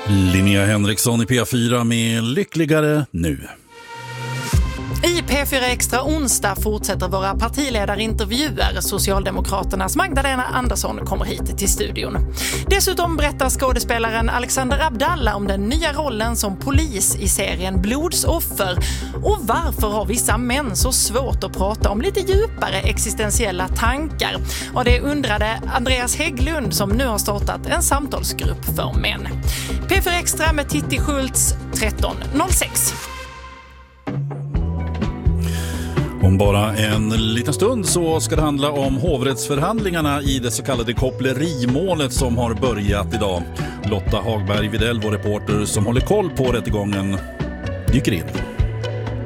Linnea Henriksson i P4 med Lyckligare nu. I P4 Extra onsdag fortsätter våra partiledarintervjuer. Socialdemokraternas Magdalena Andersson kommer hit till studion. Dessutom berättar skådespelaren Alexander Abdallah om den nya rollen som polis i serien Blodsoffer. Och varför har vissa män så svårt att prata om lite djupare existentiella tankar? Och det undrade Andreas Hägglund som nu har startat en samtalsgrupp för män. P4 Extra med Titti Schultz 13.06. Om bara en liten stund så ska det handla om hovrättsförhandlingarna i det så kallade kopplerimålet som har börjat idag. Lotta Hagberg Videll, vår reporter som håller koll på rättegången, dyker in.